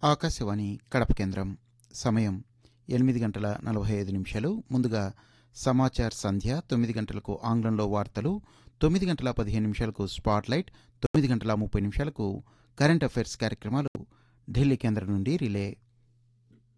ఆకాశవాణి కడప కేంద్రం. సమయం 8:45. ముందుగా సమాచార్ సంధ్య. 9 గంటలకు ఆంగ్లంలో వార్తలు, 9:15 స్పాట్లైట్, 9:30 కరెంట్ అఫైర్స్ కార్యక్రమాలు ఢిల్లీ కేంద్రం నుండి రిలే.